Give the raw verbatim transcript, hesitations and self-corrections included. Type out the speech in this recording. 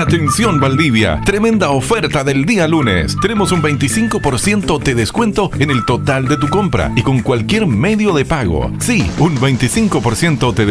Atención Valdivia, tremenda oferta del día lunes. Tenemos un veinticinco por ciento de descuento en el total de tu compra y con cualquier medio de pago. Sí, un veinticinco por ciento de